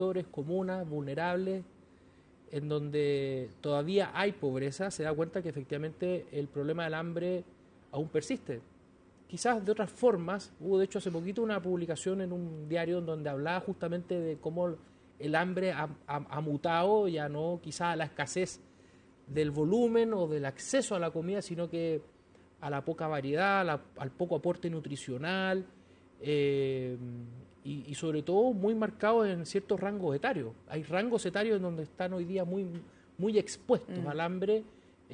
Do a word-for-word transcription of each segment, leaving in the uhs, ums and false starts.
sectores, comunas vulnerables, en donde todavía hay pobreza, se da cuenta que efectivamente el problema del hambre aún persiste. Quizás de otras formas, hubo de hecho hace poquito una publicación en un diario en donde hablaba justamente de cómo el hambre ha, ha, ha mutado, ya no quizás a la escasez del volumen o del acceso a la comida, sino que a la poca variedad, a la, al poco aporte nutricional, eh, y, y sobre todo muy marcado en ciertos rangos etarios. Hay rangos etarios en donde están hoy día muy, muy expuestos mm. al hambre,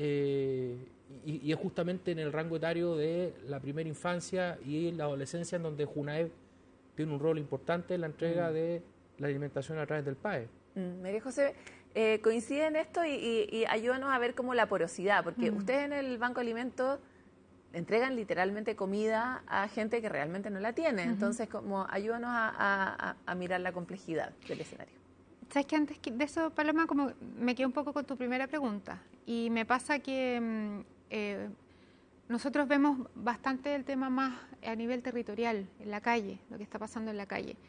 eh, y, y es justamente en el rango etario de la primera infancia y la adolescencia en donde JUNAEV tiene un rol importante en la entrega mm. de la alimentación a través del P A E. Mm. María José, eh, coincide en esto y, y, y ayúdanos a ver cómo la porosidad, porque mm. ustedes en el Banco de Alimentos entregan literalmente comida a gente que realmente no la tiene. Uh-huh. Entonces, como ayúdanos a, a, a mirar la complejidad del escenario. Sabes que antes de eso, Paloma, como me quedé un poco con tu primera pregunta. Y me pasa que eh, nosotros vemos bastante el tema más a nivel territorial, en la calle, lo que está pasando en la calle.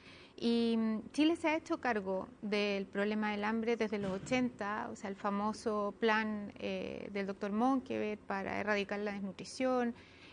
Y Chile se ha hecho cargo del problema del hambre desde los ochenta, o sea, el famoso plan eh, del doctor Monkeberg para erradicar la desnutrición.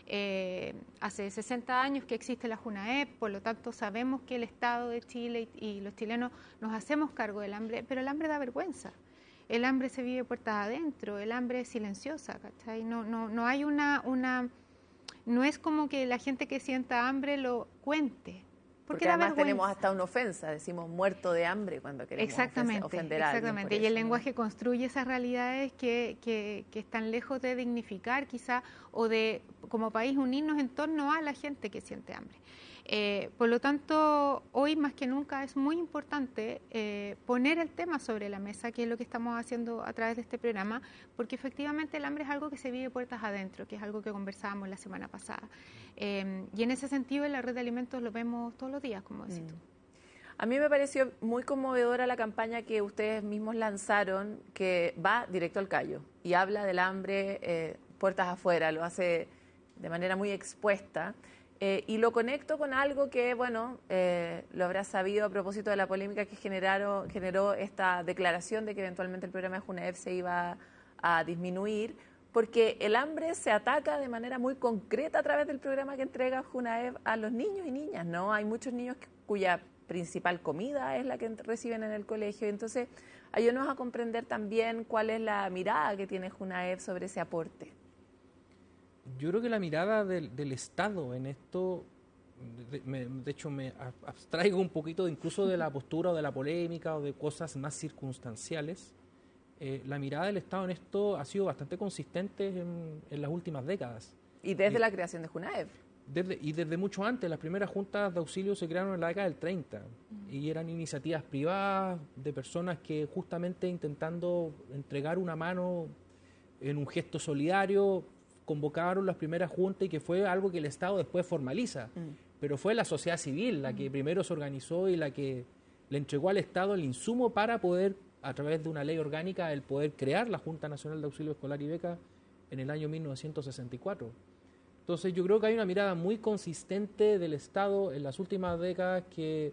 Eh, hace sesenta años que existe la JUNAEV, por lo tanto sabemos que el Estado de Chile y, y los chilenos nos hacemos cargo del hambre, pero el hambre da vergüenza. El hambre se vive puertas adentro, el hambre es silenciosa, ¿cachai? No, no, no hay una, una... No es como que la gente que sienta hambre lo cuente. Porque, porque además tenemos hasta una ofensa, decimos muerto de hambre cuando queremos exactamente, ofender a alguien. Exactamente, y el lenguaje construye esas realidades que, que, que están lejos de dignificar quizá o de como país unirnos en torno a la gente que siente hambre. Eh, por lo tanto, hoy más que nunca es muy importante eh, poner el tema sobre la mesa, que es lo que estamos haciendo a través de este programa, porque efectivamente el hambre es algo que se vive puertas adentro, que es algo que conversábamos la semana pasada. Eh, y en ese sentido, en la red de alimentos lo vemos todos los días, como decís mm. tú. A mí me pareció muy conmovedora la campaña que ustedes mismos lanzaron, que va directo al callo y habla del hambre eh, puertas afuera, lo hace de manera muy expuesta. Eh, y lo conecto con algo que, bueno, eh, lo habrás sabido a propósito de la polémica que generaron, generó esta declaración de que eventualmente el programa de JUNAEV se iba a disminuir, porque el hambre se ataca de manera muy concreta a través del programa que entrega JUNAEV a los niños y niñas, ¿no? Hay muchos niños que, cuya principal comida es la que reciben en el colegio, entonces ayúdanos a comprender también cuál es la mirada que tiene JUNAEV sobre ese aporte. Yo creo que la mirada del, del Estado en esto, de, me, de hecho me abstraigo un poquito de, incluso de la postura o de la polémica o de cosas más circunstanciales. Eh, la mirada del Estado en esto ha sido bastante consistente en, en las últimas décadas. Y desde y, la creación de JUNAEV. Desde, y desde mucho antes, las primeras juntas de auxilio se crearon en la década del treinta, uh-huh. y eran iniciativas privadas de personas que justamente intentando entregar una mano en un gesto solidario, convocaron las primeras juntas y que fue algo que el Estado después formaliza, mm. pero fue la sociedad civil la que primero se organizó y la que le entregó al Estado el insumo para poder, a través de una ley orgánica, el poder crear la Junta Nacional de Auxilio Escolar y Beca en el año mil novecientos sesenta y cuatro. Entonces yo creo que hay una mirada muy consistente del Estado en las últimas décadas que,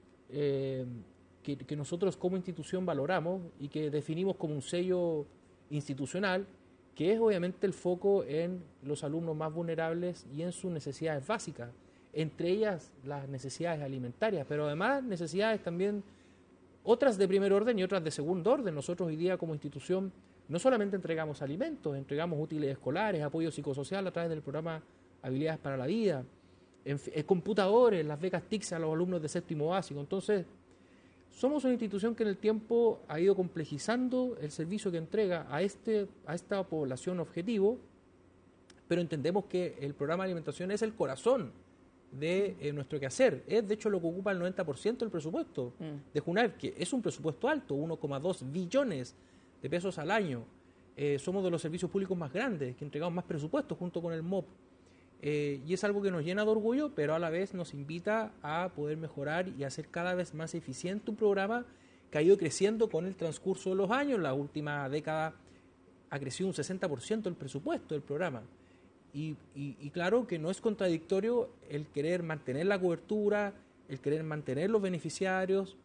eh, que, que nosotros como institución valoramos y que definimos como un sello institucional, que es obviamente el foco en los alumnos más vulnerables y en sus necesidades básicas, entre ellas las necesidades alimentarias, pero además necesidades también otras de primer orden y otras de segundo orden. Nosotros hoy día como institución no solamente entregamos alimentos, entregamos útiles escolares, apoyo psicosocial a través del programa Habilidades para la Vida, en, en computadores, las becas T I C S a los alumnos de séptimo básico. Entonces, somos una institución que en el tiempo ha ido complejizando el servicio que entrega a, este, a esta población objetivo, pero entendemos que el programa de alimentación es el corazón de eh, nuestro quehacer. Es, de hecho, lo que ocupa el noventa por ciento del presupuesto mm. de JUNAEV, que es un presupuesto alto, uno coma dos billones de pesos al año. Eh, somos de los servicios públicos más grandes, que entregamos más presupuestos junto con el M O P. Eh, y es algo que nos llena de orgullo, pero a la vez nos invita a poder mejorar y hacer cada vez más eficiente un programa que ha ido creciendo con el transcurso de los años. La última década ha crecido un sesenta por ciento el presupuesto del programa. Y, y, y claro que no es contradictorio el querer mantener la cobertura, el querer mantener los beneficiarios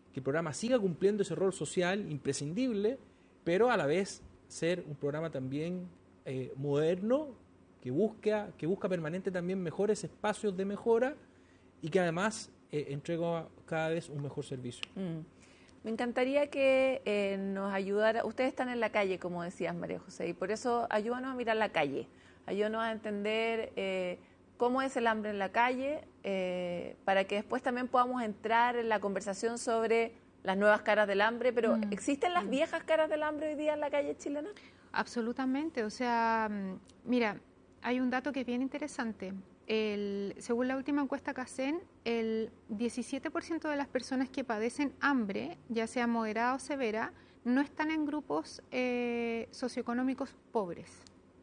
que el programa siga cumpliendo ese rol social imprescindible, pero a la vez ser un programa también eh, moderno, que busca, que busca permanente también mejores espacios de mejora y que además eh, entrega cada vez un mejor servicio. Mm. Me encantaría que eh, nos ayudara, ustedes están en la calle, como decías, María José, y por eso ayúdanos a mirar la calle, ayúdanos a entender eh, cómo es el hambre en la calle, eh, para que después también podamos entrar en la conversación sobre las nuevas caras del hambre, pero mm. ¿existen las viejas caras del hambre hoy día en la calle chilena? Absolutamente, o sea, mira, hay un dato que es bien interesante. El, según la última encuesta CACEN, el diecisiete por ciento de las personas que padecen hambre, ya sea moderada o severa, no están en grupos eh, socioeconómicos pobres.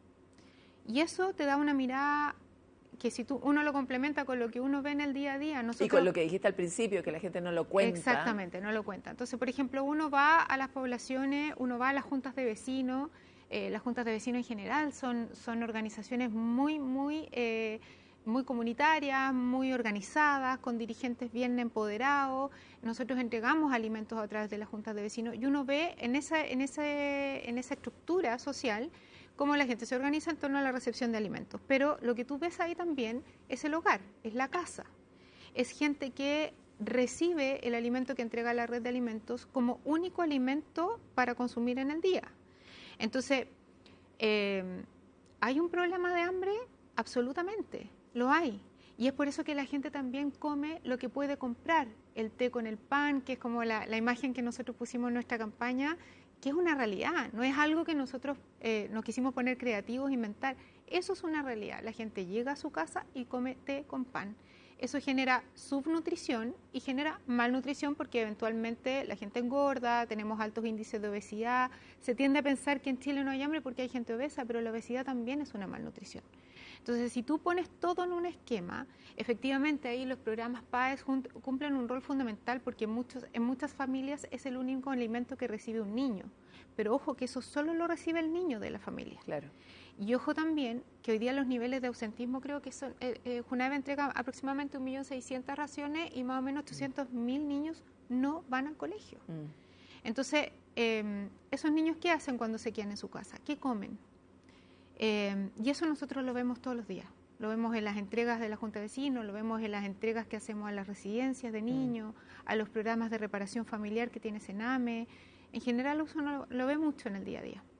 Y eso te da una mirada que si tú uno lo complementa con lo que uno ve en el día a día... Nosotros, y con lo que dijiste al principio, que la gente no lo cuenta. Exactamente, no lo cuenta. Entonces, por ejemplo, uno va a las poblaciones, uno va a las juntas de vecinos, eh, las juntas de vecinos en general son, son organizaciones muy, muy... Eh, muy comunitarias, muy organizadas, con dirigentes bien empoderados. Nosotros entregamos alimentos a través de las juntas de vecinos y uno ve en esa, en ese, en esa estructura social cómo la gente se organiza en torno a la recepción de alimentos. Pero lo que tú ves ahí también es el hogar, es la casa. Es gente que recibe el alimento que entrega la red de alimentos como único alimento para consumir en el día. Entonces, eh, ¿hay un problema de hambre? Absolutamente. Lo hay. Y es por eso que la gente también come lo que puede comprar. El té con el pan, que es como la, la imagen que nosotros pusimos en nuestra campaña, que es una realidad. No es algo que nosotros eh, nos quisimos poner creativos, inventar. Eso es una realidad. La gente llega a su casa y come té con pan. Eso genera subnutrición y genera malnutrición porque eventualmente la gente engorda, tenemos altos índices de obesidad. Se tiende a pensar que en Chile no hay hambre porque hay gente obesa, pero la obesidad también es una malnutrición. Entonces, si tú pones todo en un esquema, efectivamente ahí los programas P A E S cumplen un rol fundamental porque muchos, en muchas familias es el único alimento que recibe un niño. Pero ojo que eso solo lo recibe el niño de la familia. Claro. Y ojo también que hoy día los niveles de ausentismo creo que son, eh, eh, Junaeve entrega aproximadamente un millón seiscientas mil raciones y más o menos ochocientos mil niños no van al colegio. Mm. Entonces, eh, ¿esos niños qué hacen cuando se quedan en su casa? ¿Qué comen? Eh, y eso nosotros lo vemos todos los días. Lo vemos en las entregas de la Junta de Vecinos, lo vemos en las entregas que hacemos a las residencias de niños, mm. a los programas de reparación familiar que tiene Sename. En general eso no, lo ve mucho en el día a día.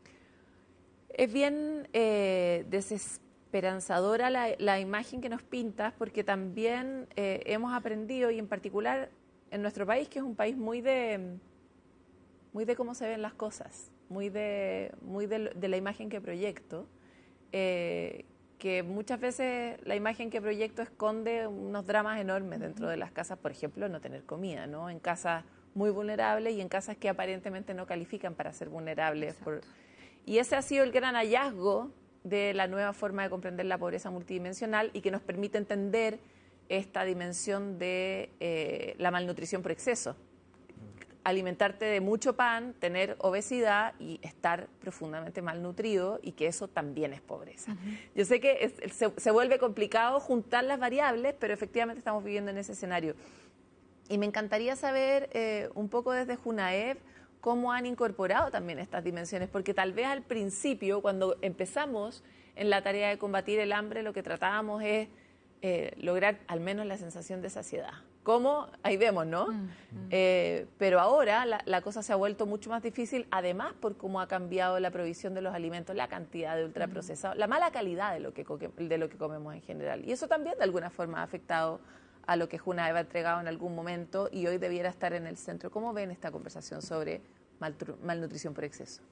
Es bien eh, desesperanzadora la, la imagen que nos pintas porque también eh, hemos aprendido, y en particular en nuestro país, que es un país muy de, muy de cómo se ven las cosas, muy de, muy de, de la imagen que proyecto, eh, que muchas veces la imagen que proyecto esconde unos dramas enormes dentro de las casas, por ejemplo, no tener comida, ¿no? En casas muy vulnerables y en casas que aparentemente no califican para ser vulnerables. Por, y ese ha sido el gran hallazgo de la nueva forma de comprender la pobreza multidimensional y que nos permite entender esta dimensión de eh, la malnutrición por exceso. Alimentarte de mucho pan, tener obesidad y estar profundamente malnutrido y que eso también es pobreza. Uh-huh. Yo sé que es, se, se vuelve complicado juntar las variables, pero efectivamente estamos viviendo en ese escenario. Y me encantaría saber eh, un poco desde Junaev cómo han incorporado también estas dimensiones, porque tal vez al principio, cuando empezamos en la tarea de combatir el hambre, lo que tratábamos es eh, lograr al menos la sensación de saciedad. ¿Cómo? Ahí vemos, ¿no? Mm, mm. Eh, pero ahora la, la cosa se ha vuelto mucho más difícil, además por cómo ha cambiado la provisión de los alimentos, la cantidad de ultraprocesados, mm. la mala calidad de lo, que, de lo que comemos en general. Y eso también de alguna forma ha afectado a lo que Junaev ha entregado en algún momento y hoy debiera estar en el centro. ¿Cómo ven esta conversación sobre malnutrición por exceso?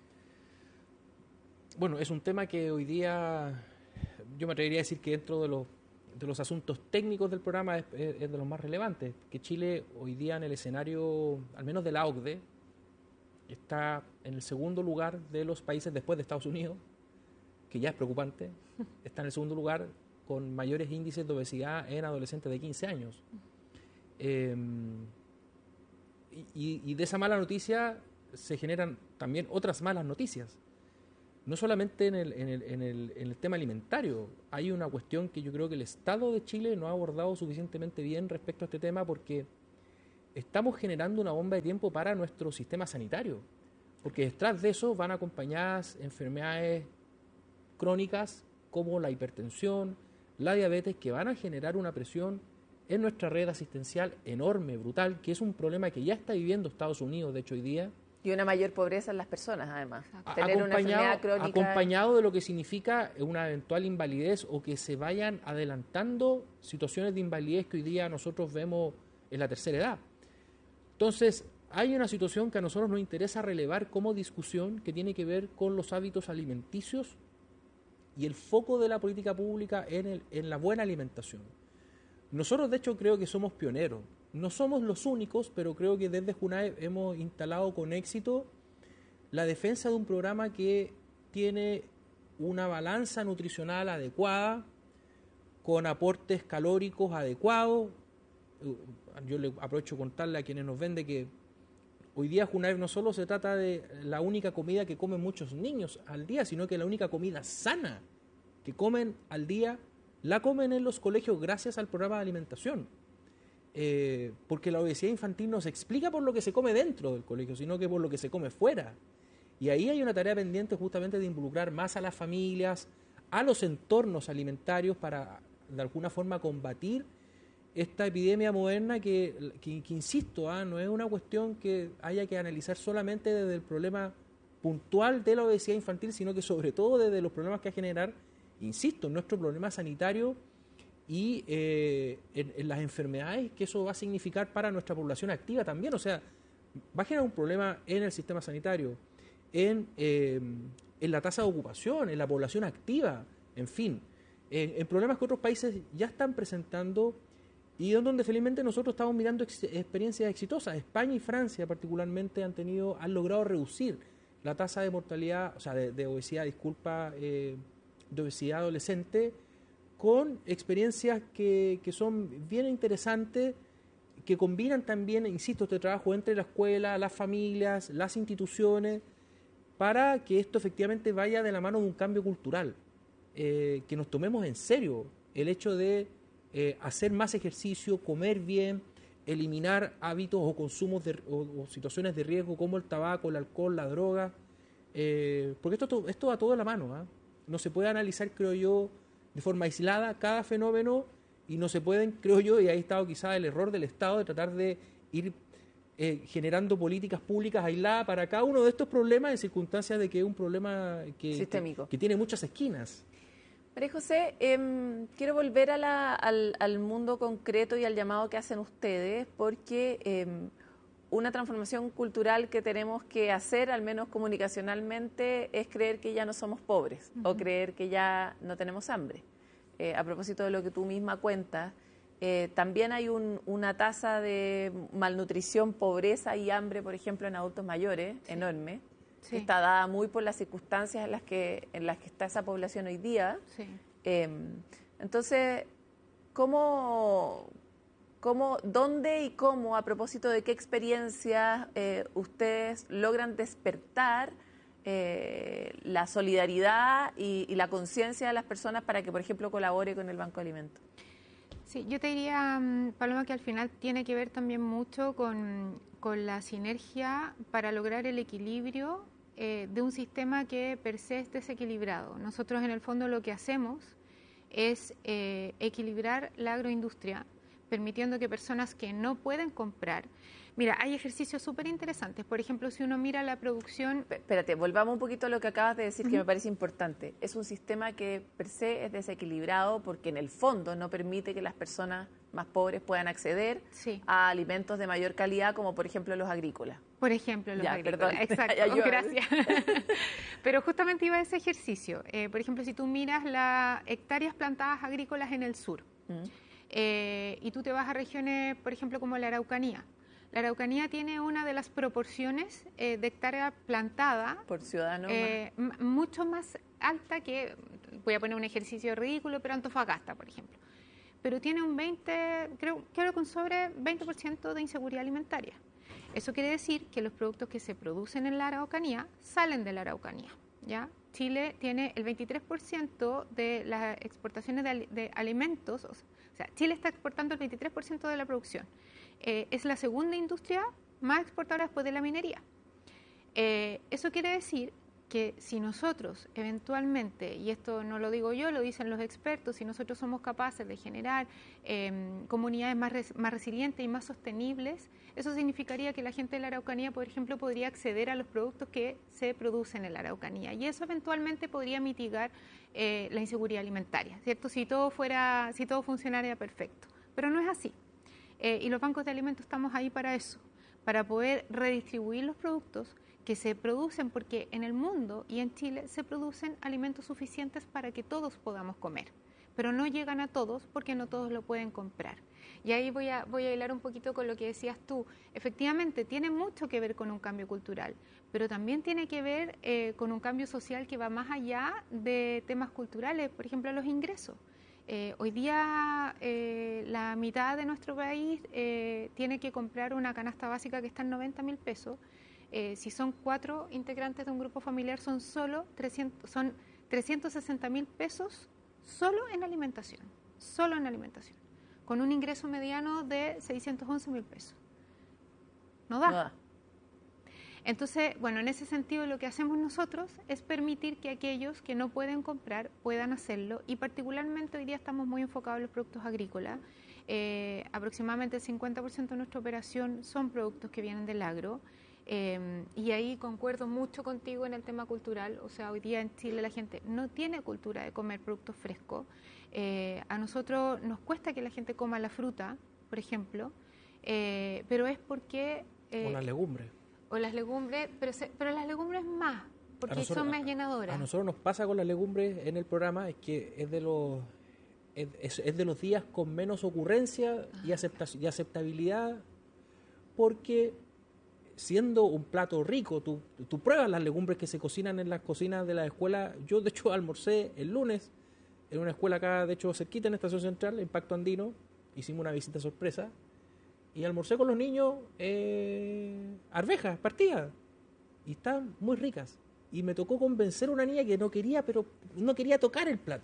Bueno, es un tema que hoy día yo me atrevería a decir que dentro de los de los asuntos técnicos del programa es, es, es de los más relevantes, que Chile hoy día en el escenario, al menos de la O C D E, está en el segundo lugar de los países después de Estados Unidos, que ya es preocupante, está en el segundo lugar con mayores índices de obesidad en adolescentes de quince años. Eh, y, y de esa mala noticia se generan también otras malas noticias. No solamente en el, en, el, en, el, en el tema alimentario, hay una cuestión que yo creo que el Estado de Chile no ha abordado suficientemente bien respecto a este tema porque estamos generando una bomba de tiempo para nuestro sistema sanitario, porque detrás de eso van acompañadas enfermedades crónicas como la hipertensión, la diabetes, que van a generar una presión en nuestra red asistencial enorme, brutal, que es un problema que ya está viviendo Estados Unidos, de hecho, hoy día. Y una mayor pobreza en las personas, además. A- Tener una enfermedad crónica. Acompañado de lo que significa una eventual invalidez o que se vayan adelantando situaciones de invalidez que hoy día nosotros vemos en la tercera edad. Entonces, hay una situación que a nosotros nos interesa relevar como discusión que tiene que ver con los hábitos alimenticios y el foco de la política pública en, el, en la buena alimentación. Nosotros, de hecho, creo que somos pioneros. No somos los únicos, pero creo que desde JUNAEV hemos instalado con éxito la defensa de un programa que tiene una balanza nutricional adecuada, con aportes calóricos adecuados. Yo le aprovecho contarle a quienes nos venden que hoy día JUNAEV no solo se trata de la única comida que comen muchos niños al día, sino que la única comida sana que comen al día la comen en los colegios gracias al programa de alimentación. Eh, porque la obesidad infantil no se explica por lo que se come dentro del colegio, sino que por lo que se come fuera. Y ahí hay una tarea pendiente justamente de involucrar más a las familias, a los entornos alimentarios para, de alguna forma, combatir esta epidemia moderna que, que, que insisto, ¿ah? no es una cuestión que haya que analizar solamente desde el problema puntual de la obesidad infantil, sino que sobre todo desde los problemas que va a generar, insisto, en nuestro problema sanitario y eh, en, en las enfermedades que eso va a significar para nuestra población activa también. O sea, va a generar un problema en el sistema sanitario, en, eh, en la tasa de ocupación, en la población activa, en fin, en, en problemas que otros países ya están presentando y en donde felizmente nosotros estamos mirando ex experiencias exitosas. España y Francia particularmente han tenido, han logrado reducir la tasa de mortalidad, o sea, de, de obesidad, disculpa, eh, de obesidad adolescente, con experiencias que, que son bien interesantes, que combinan también, insisto, este trabajo entre la escuela, las familias, las instituciones, para que esto efectivamente vaya de la mano de un cambio cultural, eh, que nos tomemos en serio el hecho de eh, hacer más ejercicio, comer bien, eliminar hábitos o consumos de, o, o situaciones de riesgo como el tabaco, el alcohol, la droga, eh, porque esto, esto va todo de la mano, ¿eh? No se puede analizar, creo yo, de forma aislada cada fenómeno y no se pueden, creo yo, y ahí ha estado quizá el error del Estado de tratar de ir eh, generando políticas públicas aisladas para cada uno de estos problemas en circunstancias de que es un problema que, sistémico, que, que tiene muchas esquinas. María José, eh, quiero volver a la, al, al mundo concreto y al llamado que hacen ustedes, porque eh, una transformación cultural que tenemos que hacer, al menos comunicacionalmente, es creer que ya no somos pobres uh-huh. o creer que ya no tenemos hambre. Eh, a propósito de lo que tú misma cuentas, eh, también hay un, una tasa de malnutrición, pobreza y hambre, por ejemplo, en adultos mayores, sí. enorme. Sí. Está dada muy por las circunstancias en las que, en las que está esa población hoy día. Sí. Eh, entonces, ¿cómo... ¿Cómo, dónde y cómo, a propósito de qué experiencias eh, ustedes logran despertar eh, la solidaridad y, y la conciencia de las personas para que, por ejemplo, colabore con el Banco de Alimentos? Sí, yo te diría, Paloma, que al final tiene que ver también mucho con, con la sinergia para lograr el equilibrio eh, de un sistema que per se es desequilibrado. Nosotros, en el fondo, lo que hacemos es eh, equilibrar la agroindustria, permitiendo que personas que no pueden comprar... Mira, hay ejercicios súper interesantes. Por ejemplo, si uno mira la producción... Espérate, volvamos un poquito a lo que acabas de decir, uh-huh. que me parece importante. Es un sistema que per se es desequilibrado porque en el fondo no permite que las personas más pobres puedan acceder sí. a alimentos de mayor calidad, como por ejemplo los agrícolas. Por ejemplo, los ya, agrícolas. Perdón. Exacto, ya, yo... gracias. Pero justamente iba a ese ejercicio. Eh, por ejemplo, si tú miras las hectáreas plantadas agrícolas en el sur, uh-huh. Eh, y tú te vas a regiones, por ejemplo, como la Araucanía. La Araucanía tiene una de las proporciones eh, de hectárea plantada por ciudadano eh, más. mucho más alta que, voy a poner un ejercicio ridículo, pero Antofagasta, por ejemplo. Pero tiene un veinte, creo, creo que un sobre veinte por ciento de inseguridad alimentaria. Eso quiere decir que los productos que se producen en la Araucanía salen de la Araucanía, ¿ya? Chile tiene el veintitrés por ciento de las exportaciones de, de alimentos, o sea, sea, Chile está exportando el veintitrés por ciento de la producción. Eh, es la segunda industria más exportadora después de la minería. Eh, eso quiere decir que si nosotros eventualmente, y esto no lo digo yo, lo dicen los expertos, si nosotros somos capaces de generar eh, comunidades más, res, más resilientes y más sostenibles, eso significaría que la gente de la Araucanía, por ejemplo, podría acceder a los productos que se producen en la Araucanía, y eso eventualmente podría mitigar eh, la inseguridad alimentaria, ¿cierto? Si todo fuera, si todo funcionara perfecto, pero no es así. Eh, y los bancos de alimentos estamos ahí para eso, para poder redistribuir los productos que se producen, porque en el mundo y en Chile se producen alimentos suficientes para que todos podamos comer, pero no llegan a todos porque no todos lo pueden comprar. Y ahí voy a, voy a hilar un poquito con lo que decías tú. Efectivamente, tiene mucho que ver con un cambio cultural, pero también tiene que ver eh, con un cambio social que va más allá de temas culturales, por ejemplo, los ingresos. Eh, hoy día eh, la mitad de nuestro país eh, tiene que comprar una canasta básica que está en noventa mil pesos. Eh, si son cuatro integrantes de un grupo familiar, son solo trescientos, son trescientos sesenta mil pesos solo en alimentación, solo en alimentación, con un ingreso mediano de seiscientos once mil pesos. No da. No da. Entonces, bueno, en ese sentido lo que hacemos nosotros es permitir que aquellos que no pueden comprar puedan hacerlo, y particularmente hoy día estamos muy enfocados en los productos agrícolas. Eh, aproximadamente el cincuenta por ciento de nuestra operación son productos que vienen del agro. Eh, y ahí concuerdo mucho contigo en el tema cultural. O sea, hoy día en Chile la gente no tiene cultura de comer productos frescos. Eh, a nosotros nos cuesta que la gente coma la fruta, por ejemplo, eh, pero es porque... Eh, o las legumbres. O las legumbres, pero, se, pero las legumbres más, porque nosotros, son más llenadoras. A nosotros nos pasa con las legumbres en el programa, es que es de los... Es, es de los días con menos ocurrencia y, acepta, y aceptabilidad, porque... siendo un plato rico, tú, tú pruebas las legumbres que se cocinan en las cocinas de la escuela. Yo, de hecho, almorcé el lunes en una escuela acá, de hecho, cerquita en Estación Central, en Pacto Andino. Hicimos una visita sorpresa y almorcé con los niños eh, arvejas partidas, y están muy ricas. Y me tocó convencer a una niña que no quería, pero no quería tocar el plato.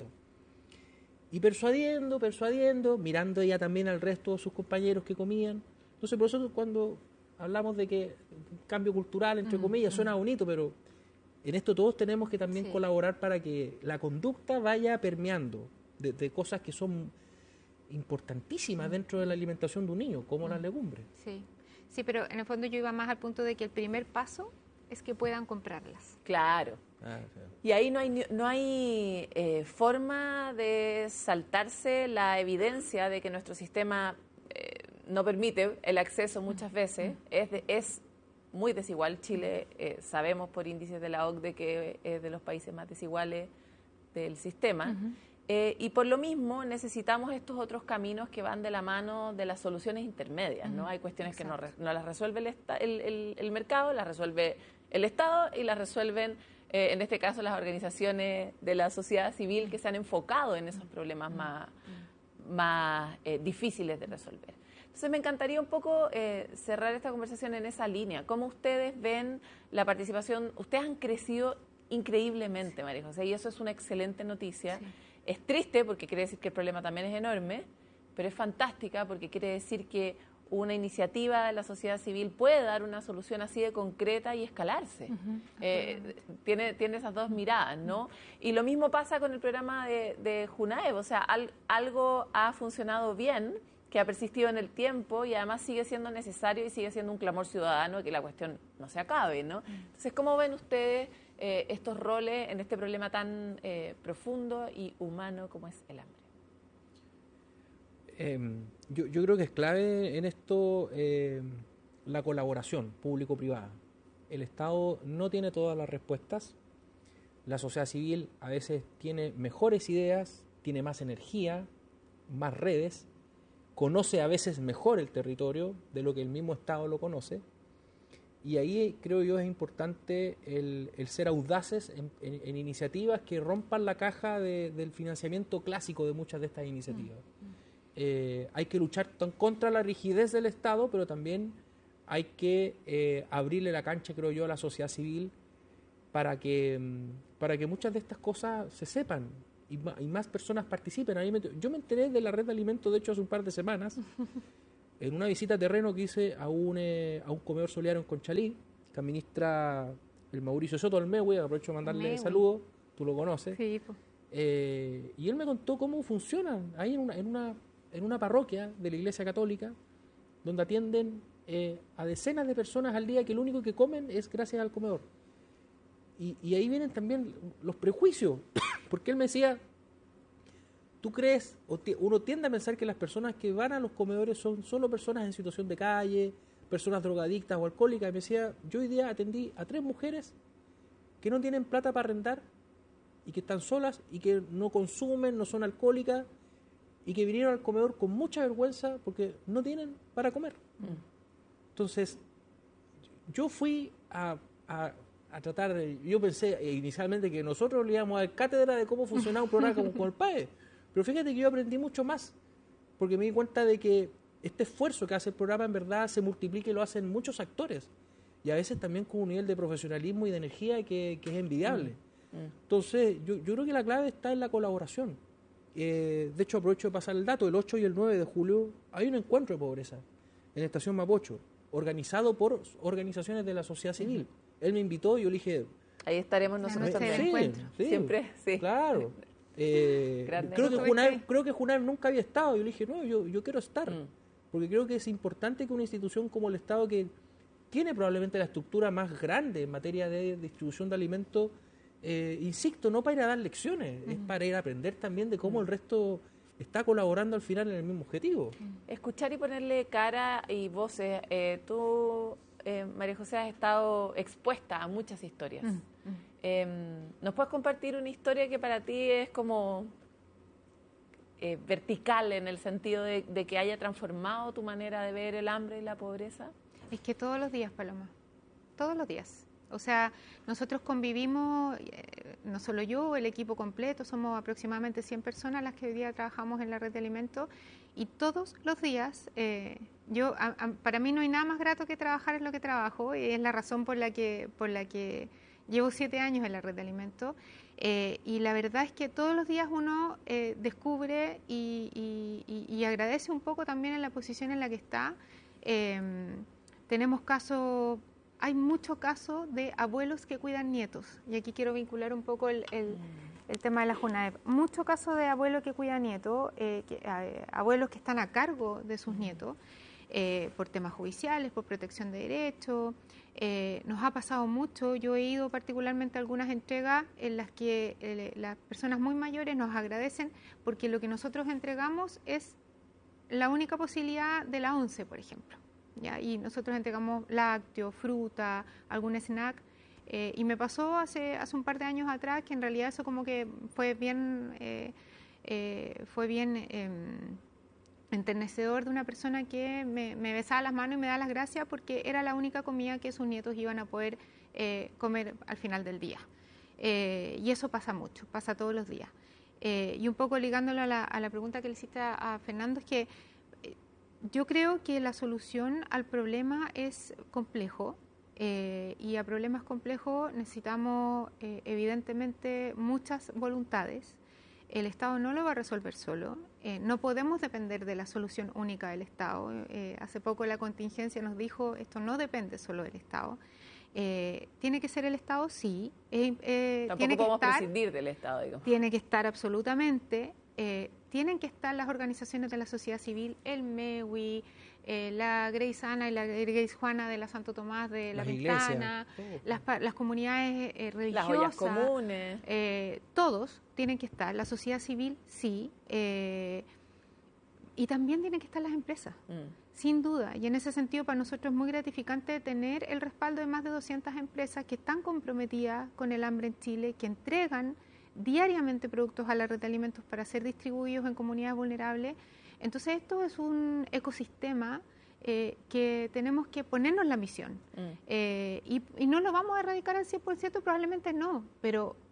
Y persuadiendo, persuadiendo, mirando ella también al resto de sus compañeros que comían. Entonces, por eso cuando... hablamos de que cambio cultural, entre comillas, suena bonito, pero en esto todos tenemos que también sí. colaborar para que la conducta vaya permeando de, de cosas que son importantísimas dentro de la alimentación de un niño, como las legumbres. Sí, sí, pero en el fondo yo iba más al punto de que el primer paso es que puedan comprarlas. Claro. Ah, sí. Y ahí no hay, no hay eh, forma de saltarse la evidencia de que nuestro sistema... Eh, no permite el acceso muchas veces, es, de, es muy desigual. Chile, eh, sabemos por índices de la O C D E que es de los países más desiguales del sistema, uh-huh. eh, y por lo mismo necesitamos estos otros caminos que van de la mano de las soluciones intermedias, uh-huh. ¿no? Hay cuestiones Exacto. que no, no las resuelve el, esta, el, el, el mercado, las resuelve el Estado y las resuelven, eh, en este caso, las organizaciones de la sociedad civil que se han enfocado en esos problemas uh-huh. más, más eh, difíciles de resolver. Entonces me encantaría un poco eh, cerrar esta conversación en esa línea. ¿Cómo ustedes ven la participación? Ustedes han crecido increíblemente, María José, y eso es una excelente noticia. Sí. Es triste porque quiere decir que el problema también es enorme, pero es fantástica porque quiere decir que una iniciativa de la sociedad civil puede dar una solución así de concreta y escalarse. Uh-huh. Eh, tiene, tiene esas dos miradas, ¿no? Uh-huh. Y lo mismo pasa con el programa de, de Junaev, o sea, al, algo ha funcionado bien, que ha persistido en el tiempo y además sigue siendo necesario y sigue siendo un clamor ciudadano de que la cuestión no se acabe, ¿no? Entonces, ¿cómo ven ustedes eh, estos roles en este problema tan eh, profundo y humano como es el hambre? Eh, yo, yo creo que es clave en esto eh, la colaboración público-privada. El Estado no tiene todas las respuestas, la sociedad civil a veces tiene mejores ideas, tiene más energía, más redes, conoce a veces mejor el territorio de lo que el mismo Estado lo conoce, y ahí creo yo es importante el, el ser audaces en, en, en iniciativas que rompan la caja de, del financiamiento clásico de muchas de estas iniciativas. Mm. Eh, hay que luchar contra la rigidez del Estado, pero también hay que eh, abrirle la cancha, creo yo, a la sociedad civil para que, para que muchas de estas cosas se sepan. y, ma, y más personas participen. Ahí me, yo me enteré de la red de alimentos, de hecho, hace un par de semanas, en una visita a terreno que hice a un, eh, a un comedor solidario en Conchalí, que administra el Mauricio Soto Almewi, aprovecho de mandarle saludos, tú lo conoces. Sí, pues. Eh, y él me contó cómo funciona ahí en una, en una, en una parroquia de la Iglesia Católica, donde atienden eh, a decenas de personas al día que lo único que comen es gracias al comedor. Y, y ahí vienen también los prejuicios, porque él me decía, tú crees, o t- uno tiende a pensar que las personas que van a los comedores son solo personas en situación de calle, personas drogadictas o alcohólicas. Y me decía, yo hoy día atendí a tres mujeres que no tienen plata para arrendar y que están solas y que no consumen, no son alcohólicas y que vinieron al comedor con mucha vergüenza porque no tienen para comer. Mm. Entonces, yo fui a, a, a tratar, de, yo pensé inicialmente que nosotros le íbamos a dar cátedra de cómo funcionaba un programa como con el P A E, pero fíjate que yo aprendí mucho más, porque me di cuenta de que este esfuerzo que hace el programa en verdad se multiplica y lo hacen muchos actores, y a veces también con un nivel de profesionalismo y de energía que, que es envidiable. Mm. Mm. Entonces, yo, yo creo que la clave está en la colaboración. Eh, de hecho, aprovecho de pasar el dato, el ocho y el nueve de julio hay un encuentro de pobreza en la estación Mapocho, organizado por organizaciones de la sociedad civil. Uh-huh. Él me invitó y yo le dije... Ahí estaremos nosotros también. Sí, sí, siempre, sí. Claro. Eh, creo, que Junar, creo que Junar nunca había estado. Yo le dije, no, yo, yo quiero estar. Mm. Porque creo que es importante que una institución como el Estado, que tiene probablemente la estructura más grande en materia de distribución de alimentos, eh, insisto, no para ir a dar lecciones, mm. es para ir a aprender también de cómo mm. el resto está colaborando al final en el mismo objetivo. Escuchar y ponerle cara y voces. Eh, tú, eh, María José, has estado expuesta a muchas historias. Mm. Eh, ¿Nos puedes compartir una historia que para ti es como eh, vertical en el sentido de, de que haya transformado tu manera de ver el hambre y la pobreza? Es que todos los días, Paloma, todos los días. O sea, nosotros convivimos, eh, no solo yo, el equipo completo, somos aproximadamente cien personas las que hoy día trabajamos en la red de alimentos, y todos los días, eh, yo a, a, para mí no hay nada más grato que trabajar en lo que trabajo, y es la razón por la que, por la que llevo siete años en la red de alimentos, eh, y la verdad es que todos los días uno eh, descubre y, y, y, y agradece un poco también en la posición en la que está. Eh, tenemos casos... Hay muchos casos de abuelos que cuidan nietos, y aquí quiero vincular un poco el, el, el tema de la JUNAEP. Muchos casos de abuelos que cuidan nietos, eh, que, eh, abuelos que están a cargo de sus nietos, eh, por temas judiciales, por protección de derechos. Eh, nos ha pasado mucho, yo he ido particularmente a algunas entregas en las que eh, las personas muy mayores nos agradecen porque lo que nosotros entregamos es la única posibilidad de la once, por ejemplo. ¿Ya? Y nosotros entregamos lácteos, fruta, algún snack, eh, y me pasó hace, hace un par de años atrás que en realidad eso como que fue bien, eh, eh, fue bien eh, enternecedor de una persona que me, me besaba las manos y me da las gracias porque era la única comida que sus nietos iban a poder eh, comer al final del día. Eh, y eso pasa mucho, pasa todos los días. Eh, y un poco ligándolo a la, a la pregunta que le hiciste a, a Fernando, es que yo creo que la solución al problema es complejo, eh, y a problemas complejos necesitamos eh, evidentemente muchas voluntades. El Estado no lo va a resolver solo, eh, no podemos depender de la solución única del Estado. Eh, hace poco la contingencia nos dijo, esto no depende solo del Estado. Eh, ¿Tiene que ser el Estado? Sí. Eh, eh, Tampoco tiene podemos que estar, prescindir del Estado, digo. Tiene que estar absolutamente. Eh, tienen que estar las organizaciones de la sociedad civil, el MEWI, eh, la Grace Ana y la Grace Juana de la Santo Tomás de la Ventana, las, las comunidades eh, religiosas, las ollas comunes, eh, todos tienen que estar, la sociedad civil sí, eh, y también tienen que estar las empresas, mm. sin duda, y en ese sentido para nosotros es muy gratificante tener el respaldo de más de doscientas empresas que están comprometidas con el hambre en Chile, que entregan diariamente productos a la red de alimentos para ser distribuidos en comunidades vulnerables. Entonces esto es un ecosistema eh, que tenemos que ponernos la misión, mm. eh, y, y no lo vamos a erradicar al cien por ciento, probablemente no, pero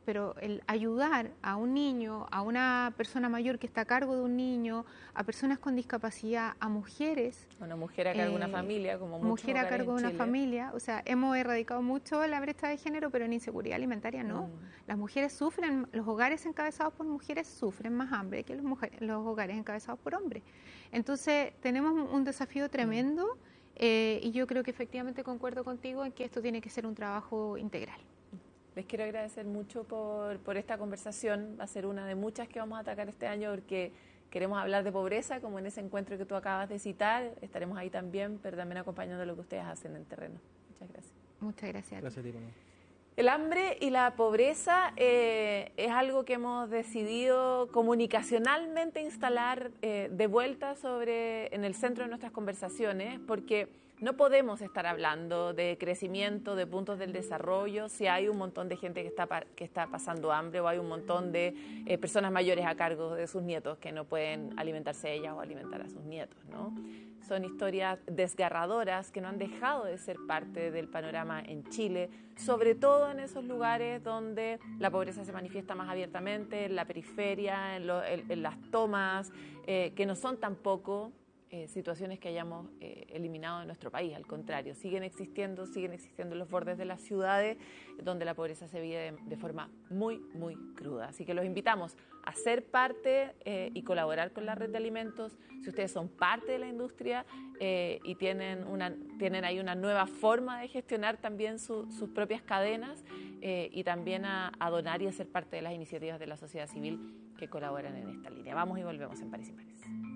pero el ayudar a un niño, a una persona mayor que está a cargo de un niño, a personas con discapacidad, a mujeres. Una mujer a cargo de una familia, como muchos Mujer a cargo de una Chile. familia, o sea, hemos erradicado mucho la brecha de género, pero en inseguridad alimentaria no. Mm. Las mujeres sufren, los hogares encabezados por mujeres sufren más hambre que los, mujeres, los hogares encabezados por hombres. Entonces, tenemos un desafío tremendo mm. eh, y yo creo que efectivamente concuerdo contigo en que esto tiene que ser un trabajo integral. Les quiero agradecer mucho por, por esta conversación. Va a ser una de muchas que vamos a atacar este año porque queremos hablar de pobreza, como en ese encuentro que tú acabas de citar. Estaremos ahí también, pero también acompañando lo que ustedes hacen en terreno. Muchas gracias. Muchas gracias. Gracias a ti, Pamela. El hambre y la pobreza eh, es algo que hemos decidido comunicacionalmente instalar eh, de vuelta sobre, en el centro de nuestras conversaciones, porque no podemos estar hablando de crecimiento, de puntos del desarrollo, si hay un montón de gente que está, que está pasando hambre o hay un montón de eh, personas mayores a cargo de sus nietos que no pueden alimentarse ellas o alimentar a sus nietos, ¿no? Son historias desgarradoras que no han dejado de ser parte del panorama en Chile, sobre todo en esos lugares donde la pobreza se manifiesta más abiertamente, en la periferia, en, lo, en, en las tomas, eh, que no son tampoco eh, situaciones que hayamos eh, eliminado de nuestro país. Al contrario, siguen existiendo, siguen existiendo en los bordes de las ciudades donde la pobreza se vive de, de forma muy, muy cruda. Así que los invitamos a ser parte eh, y colaborar con la red de alimentos. Si ustedes son parte de la industria eh, y tienen, una, tienen ahí una nueva forma de gestionar también su, sus propias cadenas eh, y también a, a donar y a ser parte de las iniciativas de la sociedad civil que colaboran en esta línea. Vamos y volvemos en París y Pares.